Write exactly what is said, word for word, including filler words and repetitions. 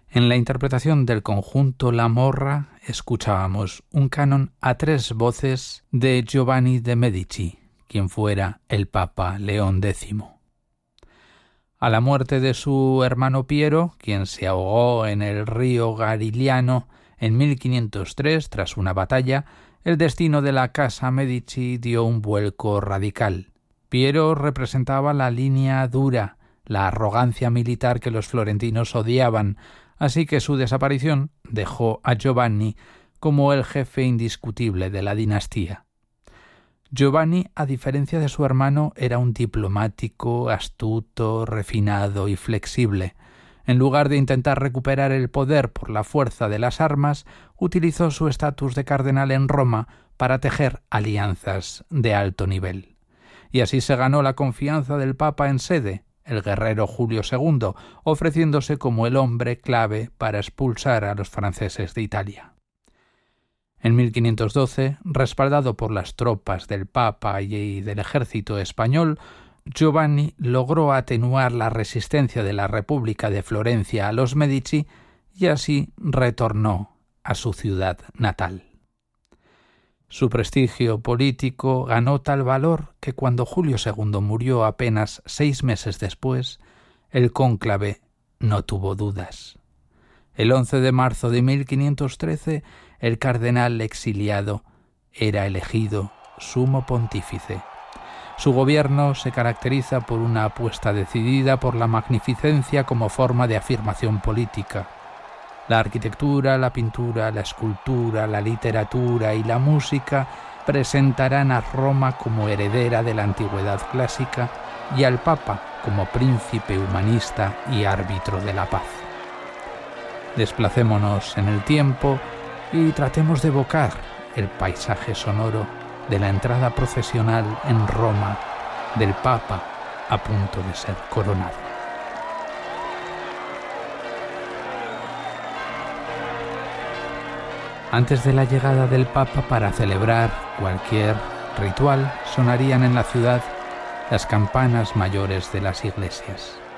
En la interpretación del conjunto La Morra escuchábamos un canon a tres voces de Giovanni de Medici, quien fuera el Papa León décimo. A la muerte de su hermano Piero, quien se ahogó en el río Garigliano en mil quinientos tres tras una batalla, el destino de la casa Medici dio un vuelco radical. Piero representaba la línea dura, la arrogancia militar que los florentinos odiaban, así que su desaparición dejó a Giovanni como el jefe indiscutible de la dinastía. Giovanni, a diferencia de su hermano, era un diplomático, astuto, refinado y flexible. En lugar de intentar recuperar el poder por la fuerza de las armas, utilizó su estatus de cardenal en Roma para tejer alianzas de alto nivel. Y así se ganó la confianza del Papa en sede, el guerrero Julio segundo, ofreciéndose como el hombre clave para expulsar a los franceses de Italia. En mil quinientos doce, respaldado por las tropas del Papa y del ejército español, Giovanni logró atenuar la resistencia de la República de Florencia a los Medici y así retornó a su ciudad natal. Su prestigio político ganó tal valor que cuando Julio segundo murió apenas seis meses después, el cónclave no tuvo dudas. El once de marzo de mil quinientos trece, el cardenal exiliado era elegido sumo pontífice. Su gobierno se caracteriza por una apuesta decidida por la magnificencia como forma de afirmación política. La arquitectura, la pintura, la escultura, la literatura y la música presentarán a Roma como heredera de la antigüedad clásica y al Papa como príncipe humanista y árbitro de la paz. Desplacémonos en el tiempo y tratemos de evocar el paisaje sonoro de la entrada procesional en Roma del Papa a punto de ser coronado. Antes de la llegada del Papa para celebrar cualquier ritual, sonarían en la ciudad las campanas mayores de las iglesias.